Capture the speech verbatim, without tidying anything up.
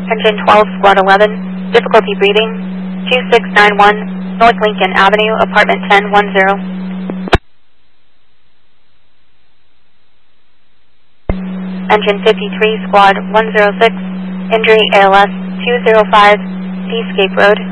Engine twelve, Squad eleven, difficulty breathing, two six nine one, North Lincoln Avenue, apartment ten one zero. Engine fifty-three, Squad one zero six, injury A L S two zero five, Seascape Road.